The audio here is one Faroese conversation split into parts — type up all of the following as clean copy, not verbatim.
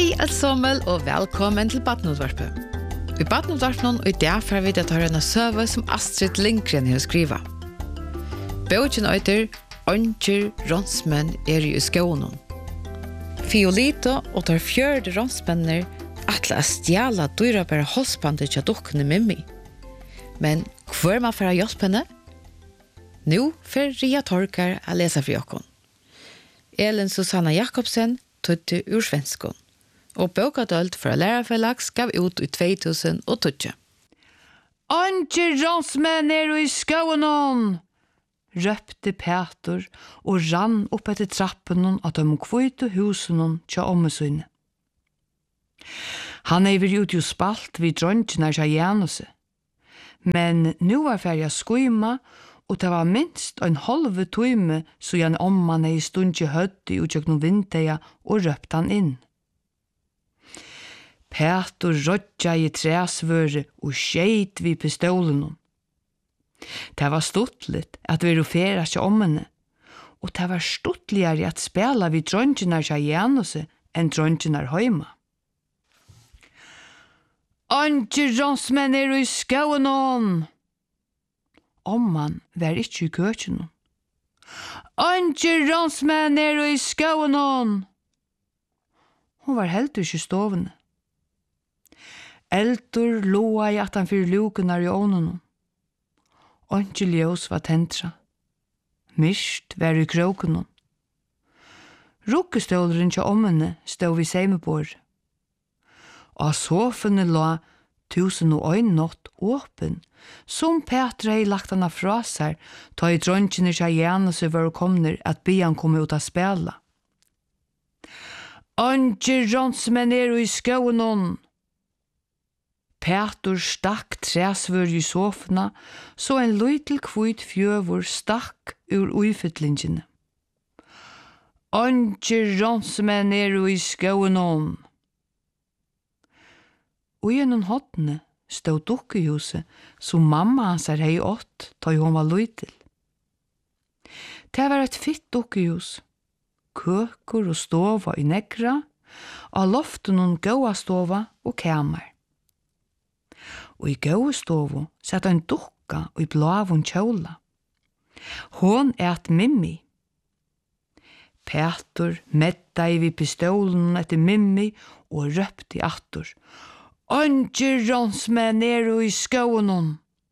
Hej allsommel og velkommen til Badnutvarpet. I Badnutvarpen og i dag får vi det høre en søve som Astrid Lindgren har skrivet. Boken øyter «Ånger ronsmenn i skånen». Fiolito og tar fjørde ronsmenner atle å stjæle dyrebare halsbandet til dukkene Mimmi. Men hvor man får hjelpe henne? Nå får Ria Torkar å lese for jokken. Elin Susanna Jakobsen tøtte ur svenskon. Og bokadølt fra lærerfellags gav ut i 2012. «Ånger ronsmenn i skånen!» røpte Peter og rann opp etter trappen av de kvite husene til ommesøyne. Han vært ute og spalt vid drøntjene til Januse. Men nå var ferdig skøyma, og det var minst en halve time så han omman i stund i høtti og tjøk noen vinteia og røpte han inn. Peter rødja i træsvøret og skjeit vid pistolen. Det var stuttligt at vi rofera seg om henne, og det var stuttligere at spela vid drøntjene til Januse enn drøntjene heima. «Ånger ronsmenn i skånen!» Omman var ikke i køkenen. «Ånger ronsmenn i skånen!» Hun var helt ikke stovende. Eldur loa i at han fyrir lukenar i ånen. Ånger ljøs var tentra. Mist var i kroken. Rukkeståleren til ommene stod vid seimebord. Og sofene la 1001 natt åpen, som Petra hei lagt henne fra seg, ta i drøntjene til Januse var komner at bian kom ut av spela. «Ånger ronsmenn i skånen!» Peter stakk træsvør i sofna, så en løytel kvitt fjøvor stakk ur uifytlingene. «Ånger ronsmenn i skånen!» Og i en hotne stod dukkehuset som mamma hans hei ått da hun var løytel. Det var et fitt dukkehus. Køker og stova i nekra, og loften noen gåa stova og kamer. Og i gåa stova satt en dukka og i blavun kjola. Hon et Mimmi. Peter metta i vid pistolen etter Mimmi og røpte i attor. «Ånger ronsmenn i skånen!»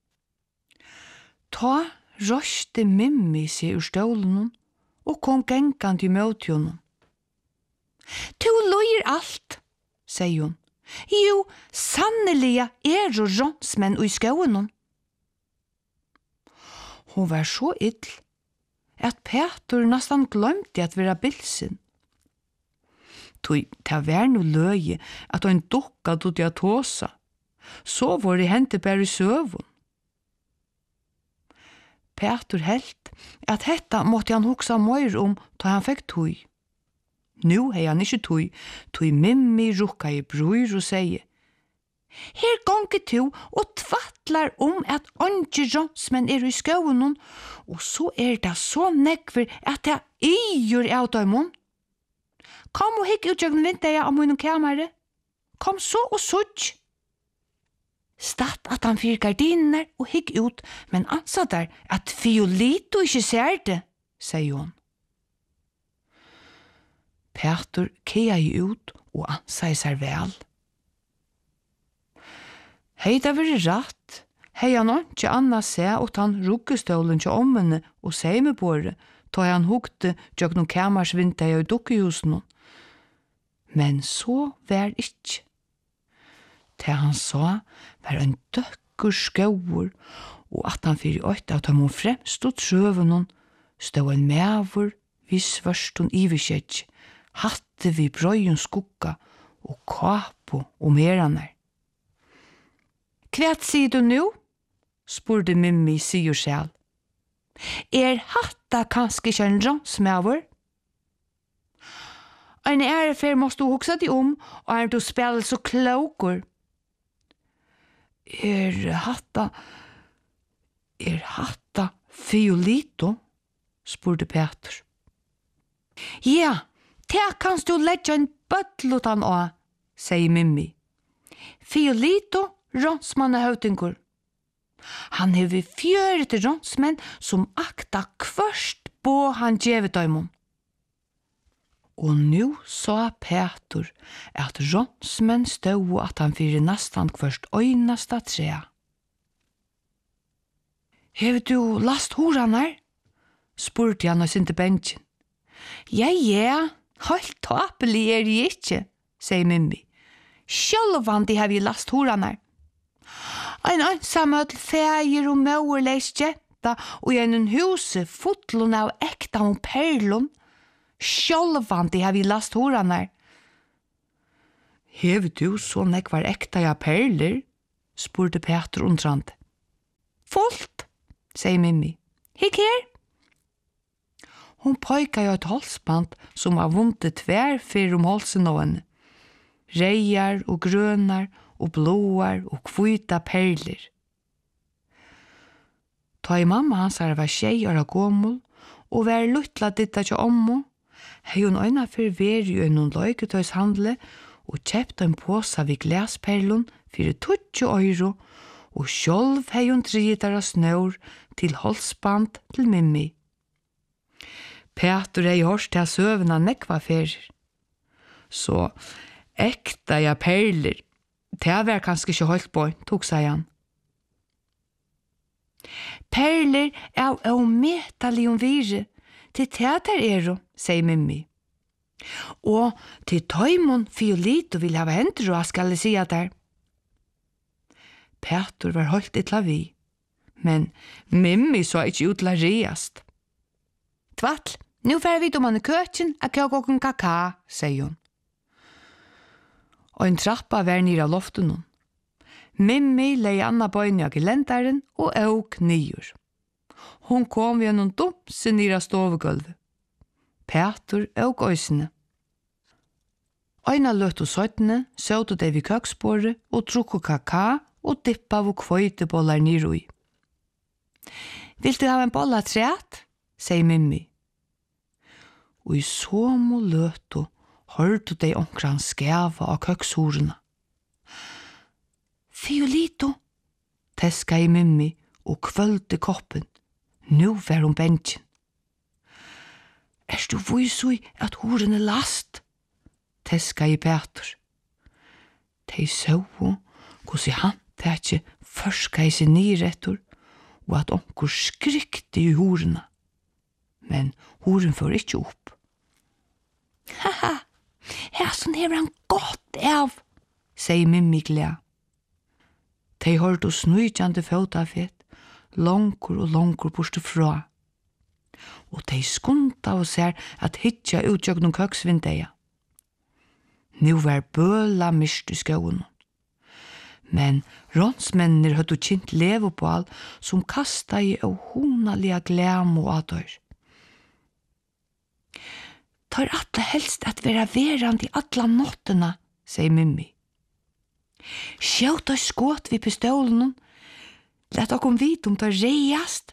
Ta røste Mimmi seg ur stålen og kom gengant i møtjonen. «Du løyer alt», sier hun. «Jo, sannelig ronsmenn i skånen!» Hun var så ill at Peter nesten glemte at være bilsen. Det var no løye at han dukka tog at tåsa. Så var det hentet bare i søvun. Peter helt at hetta måtte han huksa mer da han fikk tøy. Nå hei han ikke tøy Mimmi rukka i bror og sier: «Her gonger to og tvattlar at ånger ronsmenn i skånen, og så det så nekver at det gjør av døymon. Kom og hikk ut jøgn vinteia av min kamere. Kom så og sutt!» Statt at han fyr gardiner og hikk ut, men ansa der at Fiolito ikke ser det, sier hun. Peter kea i ut og ansa i seg vel. Hei det var rett. Hei han ikke anna se at han rukkestålen til ommene og seimebåret, da han hukte jøgn kamersvinteia i dukkehusen. Men så var ikke. Det han sa var en døkker skauer, og at han fyrir øyta at han må fremst og trøven stod en mæver vid svørsten iverkjett, hatte vid brøyen skukka og kapo og meraner. «Hva sier du nå?» spurte Mimmi sier selv. «Hatta kanskje ikke en ronsmæver?» «En ærefer måste du huksa deg om, og du spiller så kloker?» hatta Fiolito?» spurte Peter. «Ja, det kanst du legge en bøttelutan av», sier Mimmi. Fiolito, ronsmannahøvdingur. Han hever 4 ronsmenn som akta kvørst på han djevedøymon. Og nu sa Petur at ronsmenn stod at han fyrir nastan kvørst øynasta trea. Hever du last horanar? Spurte han og sinte bensjen. Ja, helt tapelig jeg ikke, sier Mimmi. Sjølvandi har vi last horanar. Ein ansamødl feir og mauerleis jetta og i en huse fotlun av ekta og perlun. Sjølvandi har vi last horanar. Hever du så nekvar ekta ja perler? Spurte Petur undrand. Fullt, sier Mimmi. Hikk her? Hon pojka jo et halsband som var vundet tverfyr halsen av henne. Reier og grønar og blåar og kvita perler. Ta i mamma hans var 6 år gammel og var luttla ditta til ommo, hei hun øyna for veri i noen løyketøyshandle og kjepte en påsa vid glasperlun for 20 euro og sjolv hei hun dritar av snør til halsband til Mimmi. Petur hei hørst til søvna nekva ferir. Så ekta ja perler, det var kanskje ikke holdt på, tok seg han. Perler er ometali vire, til teater sier Mimmi. Og til tøymon Fiolito vil hava hendur og skal jeg si at der. Petur var holdt ytla vi, men Mimmi så ikke ut til å riast. Tvatl, nu fer vi man i køkken a kjøk og en kaka, sier hun. Og en trappa var nere av loften hun. Mimmi lei anna bøyne av gelendaren og åk nyer. Hon kom ved noen dumse nere av stovegulvet. Petur åk øysene. Øyna løtt og søttene, søtte de vid køksporet og trukk kaka og dippa av kvøytebollar nere i. Vil du ha en bolla træt? Sier Mimmi. Og i så må løto hørte de omkran skæva av køkshorena. Fiolito, teska i Mimmi og kvølte koppen. Nu var hun bensjen. Du vysui at horen last? Teska i Petur. De så hvordan han tætje førska i sin nyrettur og at onkur skrikte i horena. Men horen får ikke opp. Haha, her sånn hever han godt av, sier Mimmi gled. De hørte snøykjande fotafett, langkur og langkur borste fra. Og de skunta og ser at hitja utjøgn køksvindeia. Nu var bøla mist i skåen. Men ronsmennir høttu kjent levopal som kasta i og honalia glem og adør. Tar atle helst at vera verand i atla nottena, sier Mimmi. Skjøt og skåt vi pistolen, let okkom vite tar reiast.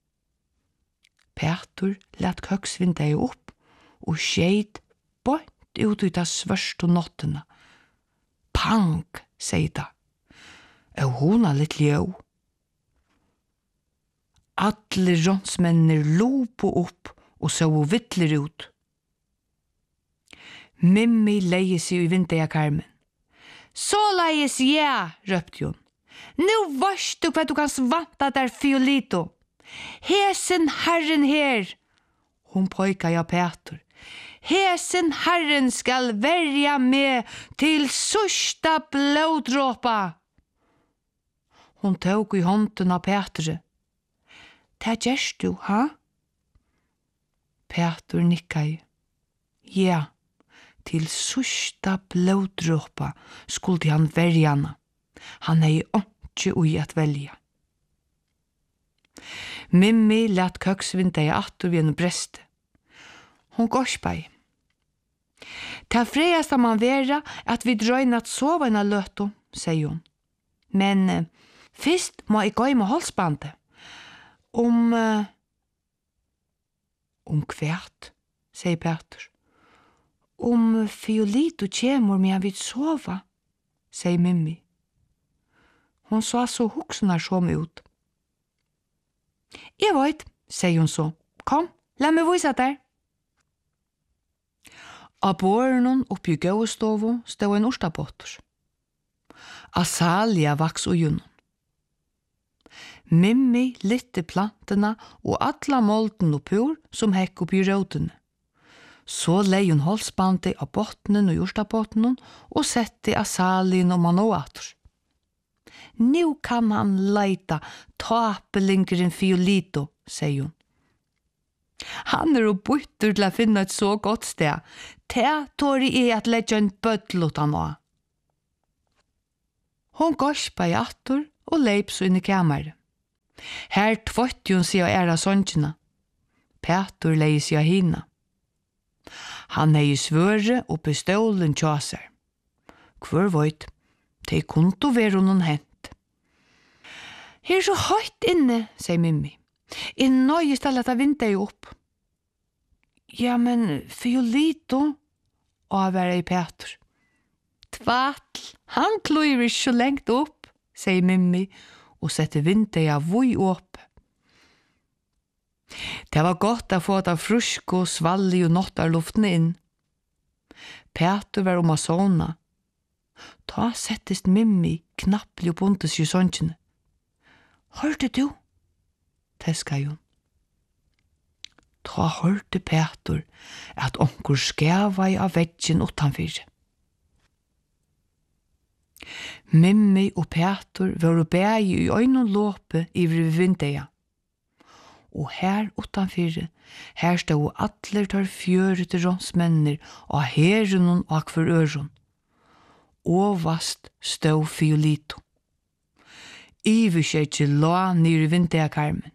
Petur let køksvindeia opp og skjeit bort ut ut av svørst og nottena. Pang, sier det. Og hona litt ljøv. Alle ronsmennir lopo opp og så vittler ut. Mimmi leie seg i vindeia-karmen. Så leies røpte hun. Nu varst du hva du kan svanta der, Fiolito. Hesen herren her. Hun pojka ja Petur. Hesen herren skal verja med til sørsta blodråpa. Hun tog i hånden av Petur. Det gjerst du, ha? Petur nikkei. Ja, til sørsta blodråpa skulle han verja henne. Han er ikke ui at velja. Mimmi let køksvindet i atter ved en breste. Hun gårspei. Det freieste man vera at vi drøyna at sova en av løto, sier hun. Men først må jeg gå med halsbandet. Om kvært, sier Petur. Fiolito kjemur medan vi sova, sier Mimmi. Hon så huksunar som ut. Jeg vet, sier hun så. Kom, la meg vise der. Av båren oppi gåstovu stod en ostapotter. Asalia vaks og junnon. Mimmi litte plantena og alla molten og pur som hekk oppi rådene. Så lei hun halsbandet av bottenen og jorstabottenen og sette Asalien og manoater. Nu kan han leita tapelingeren Fiolito, sier hun. Han jo bytter til å finne et så godt sted. Det tår jeg at legge en bødlot han av. Hon gorspa i atter og leip så inn i kammeret. Her tvøtte hun seg av æra sånnsjene. Petur leie seg av hina. Han hei svøre og bestålen tjaser. Hvor veit, det kunne være noen hent. Her så høyt inne, sier Mimmi. I nøye stedet at vinter jo opp. Ja, men Fiolito, avværer i Petur. Tvatl, han kløyver ikke så lengt opp, sier Mimmi, og setter vinter av vui opp. Det var godt å få det frusk og svallig og nåttar luften inn. Petur var å sovna. Ta settest Mimmi knapplig og buntes i sånnsjene. Hørte du? Teska hun. Ta hørte Petur at onkur skjeva av veggen utanfyr. Mimmi og Petur var bæg i øynene låpe i vindeia. Og her utanfyr, her stod atler tar fjørete rånsmenner og herren og akvar øron. Ovast stod Fiolito. Iverskjetje la nir i vindeakarmen.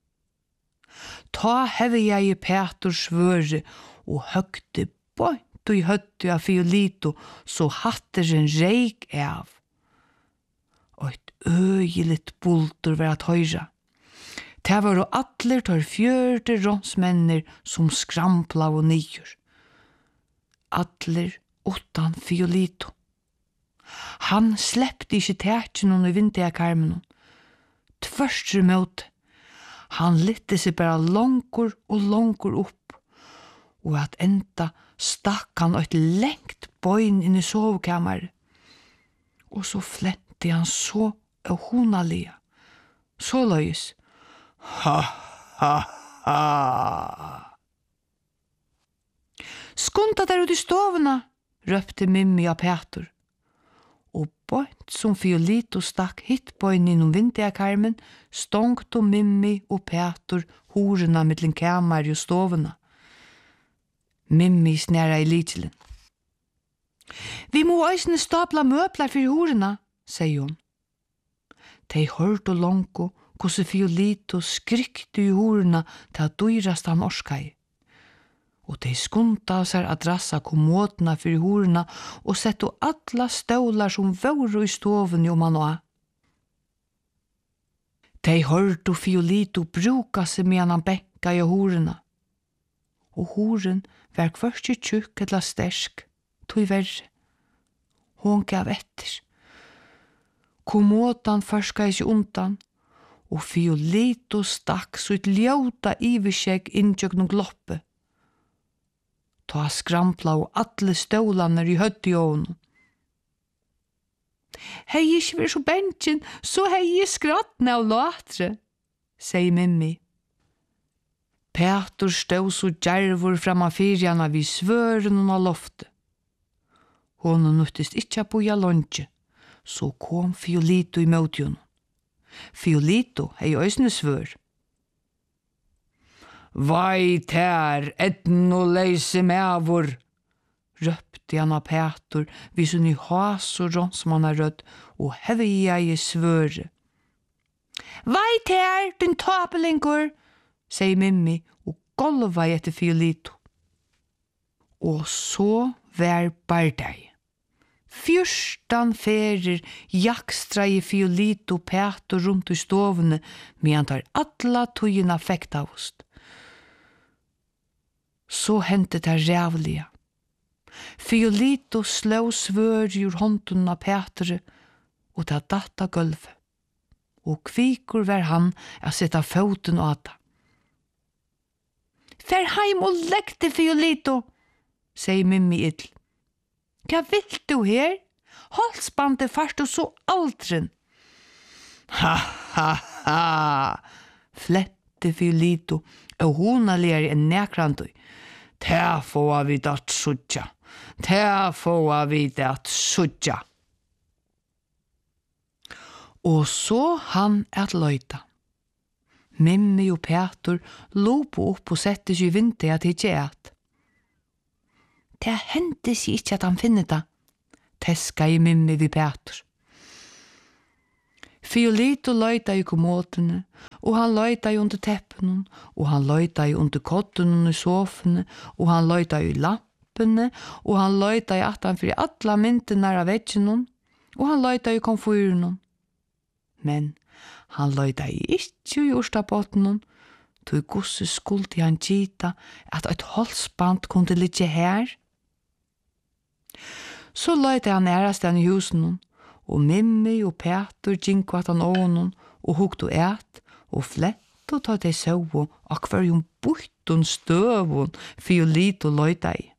Ta hever jeg i Petur svøre og høgte bort i høtte av Fiolito så hatteren reik av. Og et øyelitt bulter var at høyra. Det var jo atler tar fjørte rånsmenner som skrampla og nyer. Atler utan Fiolito. Han släppte ikke tætjen i vinterkarmen. Tvørstre møte. Han lytte seg bare langkur og langkur opp. Og at enda stakk han et lengt bøyn inn i sovekammeret. Og så flente han så og honalia. Så løys. Ha, ha, ha. Skunta der ut i stovene, røpte Mimmi av Petur. Og bort som Fiolito stakk hit bøyn innom vinterkarmen, stongte Mimmi og Petur horena mittlen kammar og stovene. Mimmi snæra i lidselen. Vi må øysene stapla møbler for horena, sier hun. De hørte langko hvordan Fiolito skrikte i horena til at dyrast han orskai. Og de skunta av seg adressa kommodena for horena og sette alla stålar som vore i stoven om han og. De hørte Fiolito bruka seg med han benka i horena. Og horen var hverst tjukk eller stersk, tog verre. Hon gav etter. Kommodan førska ikke undan, og Fiolito stakk så et ljóta iverskjegg inntjøknum gloppe. Ta skrampla og alle stålaner i høtt i ovnen. Hei ikke vært så bensjen, så hei jeg skrattene av latre, sier Mimmi. Petur stod så djervor fram av fyrjana vid svøren av loftet. Hon nuttist ikkje på ja lunge, så kom Fiolito i møtjon. Fiolito hei øysne svør. Vai tær, etno leise mevor, røpte han av Petur, vis hun i has og ronsmanna rødd, og hevi jeg svøre. Vai tær, din tapelingur, sier Mimmi, og golva etter Fiolito. Og så var bardei. 14 ferer jakstra i Fiolito Petur rundt i stovene, men han tar alla tøyina fektavost. Så hentet det rævliga. Fiolito slå svør ur hånden av Petre, og ta datta gulvet. Og kvikur var han å sette foten av det. Fær heim og legg det, Fiolito, sier Mimmi idl. Hva vil du her? Halsbandet fast og så aldren. Ha, ha, ha, flette Fiolito, og hona ler en nekrandøy. Ta få vi det sutja. Ta få vi det sutja. Og så han at løyta. Mimmi og Petur lopo opp og sette seg i vinter at ikke et. Det hendte seg ikke at han finner det, teska i Mimmi vid Petur. Fiolito løyta i kommodene, og han løyta i under teppene, og han løyta i under kottene i sofene, og han løyta i lampene, og han løyta i attan for alla myntene av veggene, og han løyta i komfyrene. Men han løyta i ikke i orstapotten, tog gosse skuld i han gita at et halsband kunne ligge her. Så løyta han ærasten i husen, og Mimmi og Petur gikk at han ånen, og hukte og et, og flett og tatt ei sau, og akvarium bort støvun, Fiolito løyta i.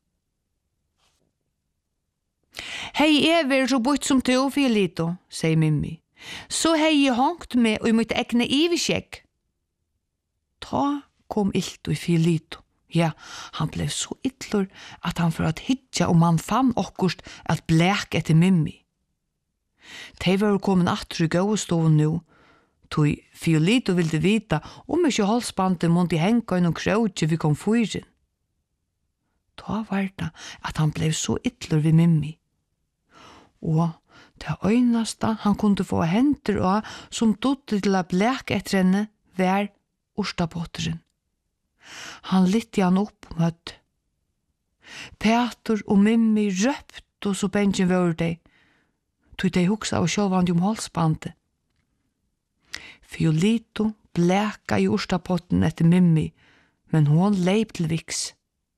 Hei, er så bort som to, Fiolito, sier Mimmi. Så hei jeg hongt med og i mitt egne iveskjegg. Ta kom ilt og i Fiolito. Ja, han ble så ytler at han for at hitja om han fann okkurst at blek etter Mimmi. De var kommet atter i gåstoven nå, tog Fiolito ville vita om ikke halsbandet måtte henga innom krøtje vi kom fyren. Ta var det at han ble så ytler ved Mimmi. Og det øyneste han kunne få henter av som dotte til å bleke etter henne var orstapotteren. Han lytte han opp møtt. Petur og Mimmi røpt og så bensin var de. Tog de huksa av sjålvand om halsbandet. Fiolito bleka i orstapotten etter Mimmi, men hon leip til viks.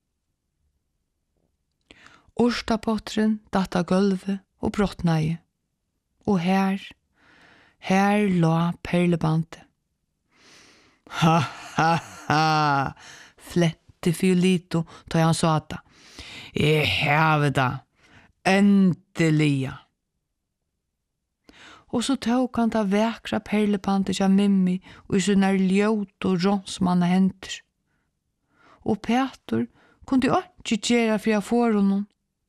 Orstapotteren datt av gulvet og brottnei. Og her la perlebandet. Ha, ha, ha, flette Fiolito, da han sa det. Jeg har det, endelig. Og så tok han det vekra perlebandet av Mimmi og i sånne ljøt og ronsmanne henter. Og Petur kunne ikke gjøre for jeg får honom.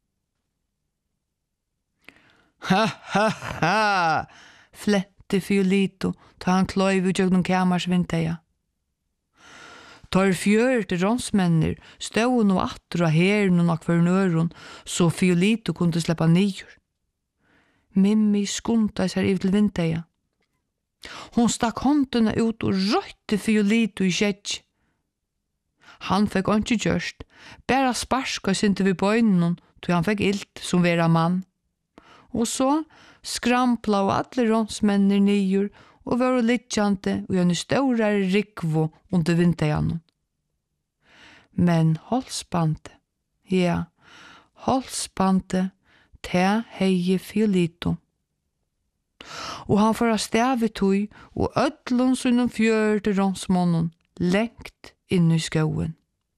Ha, ha, ha, flette Fiolito, ta han kløyv ut gjennom kamersvinteia. Tar fjørte ronsmenner, ståen og atter av herren og akvarnøren, så Fiolito kunne slippe nyer. Mimmi skunta seg i til vinteia. Hon stakk håndene ut og røyte Fiolito i kjetj. Han fikk ikke gjørst, bare sparska sinte vid bøynen, til han fikk ilt som vera mann. Og så skrampla og alle ronsmenner nyer og var littjante og gjerne større rikvo under vinteren. Men halsbandet, ja, halsbandet, det hei Fiolito. Og han får av stavet tøy og ødlån som fjørte ronsmånen lengt inn i skoen.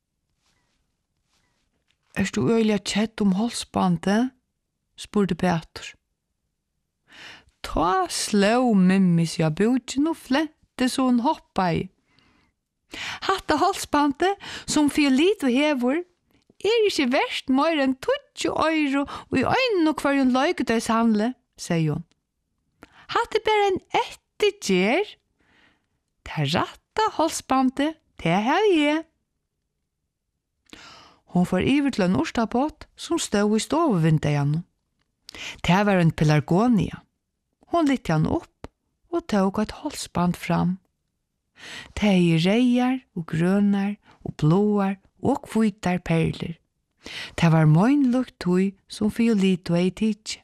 Du øyelig kjett om halsbandet? Spurte Petur. Ta slå Mimmi seg av bøtjen og flette så hun hoppa i. Hatta halsbandet som Fiolito hever ikke verst mer enn 20 euro og i øynene og hver hun løykedøys handle, sier hun. Hatta bare en ettergjer. Det ratta halsbandet, det har jeg. Hun får iver til en orstapott som stod i stovevindet. Det var en pelargonia. Hon lytte han opp og tog et halsband fram. Det reier og grønner og blåer og kvitar perler. Det var møgnlukt tøy som Fiolito ei tidsi.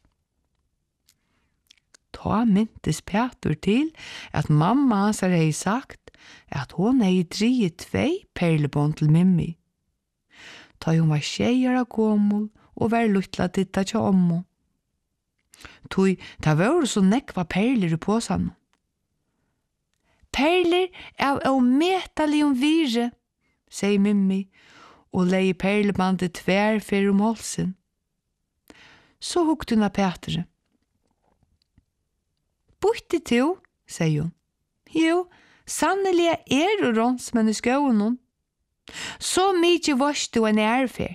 Ta myntes Petur til at mamma hans hei sagt at hon hei driet 2 perlebånd til Mimmi. Ta hun var tjejer av gommel og var luttla titta til ommo. Tui, ta var så nekva perler i påsan. Perler av ometalium vire, sier Mimmi, og lei perlebandet tverfer halsen. Så hukte hun av Petre. Borte to, sier hun. Jo, sannelig og ronsmenn i skånen. Så mykje varst du en ærfer.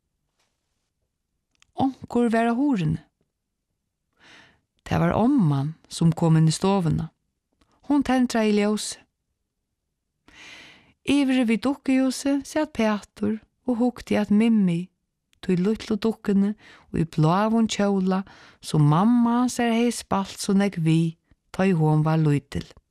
Onkur var av horene. Det var omman som kom inn i stovene. Hon tentra i ljøse. Ivre vid dukkehuset satt Peter og hukte at Mimmi tog luttlo dukkene og i blavon kjola som mamma hans hei spalt så nek vi ta i hon var lydel.